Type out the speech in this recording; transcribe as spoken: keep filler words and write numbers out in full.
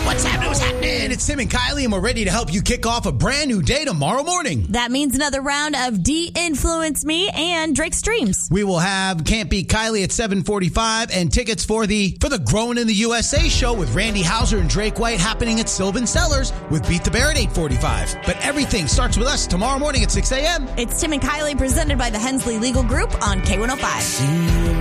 What's happening? What's happening? It's Tim and Kylie, and we're ready to help you kick off a brand new day tomorrow morning. That means another round of De-Influence Me and Drake Streams. We will have Can't Beat Kylie at seven forty-five and tickets for the for the Growing in the U S A show with Randy Houser and Drake White happening at Sylvan Cellars with Beat the Bear at eight forty-five. But everything starts with us tomorrow morning at six a.m. It's Tim and Kylie presented by the Hensley Legal Group on K one oh five.